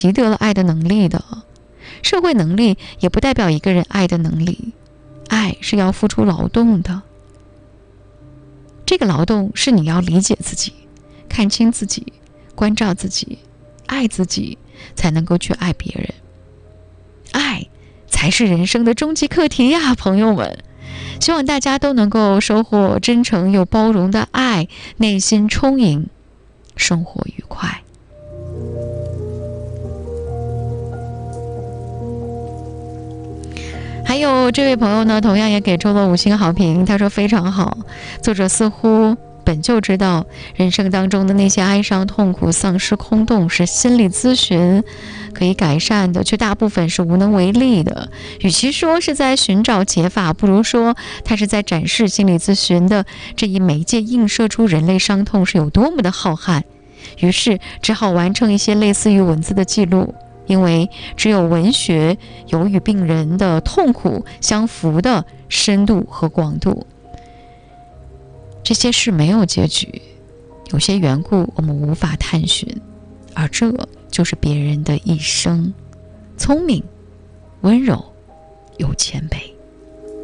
习得了爱的能力的。社会能力也不代表一个人爱的能力，爱是要付出劳动的。这个劳动是你要理解自己，看清自己，关照自己，爱自己，才能够去爱别人。爱才是人生的终极课题呀，朋友们！希望大家都能够收获真诚又包容的爱，内心充盈，生活愉快。还有这位朋友呢，同样也给出了5星好评，他说非常好，作者似乎本就知道人生当中的那些哀伤、痛苦、丧失、空洞是心理咨询可以改善的，却大部分是无能为力的。与其说是在寻找解法，不如说他是在展示心理咨询的这一媒介映射出人类伤痛是有多么的浩瀚，于是只好完成一些类似于文字的记录。因为只有文学有与病人的痛苦相符的深度和广度。这些事没有结局，有些缘故我们无法探寻，而这就是别人的一生。聪明、温柔又谦卑。